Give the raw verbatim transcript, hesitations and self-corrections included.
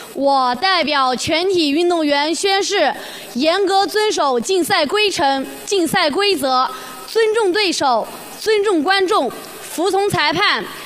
我代表全体运动员宣誓，严格遵守竞赛规程、竞赛规则，尊重对手，尊重观众，服从裁判，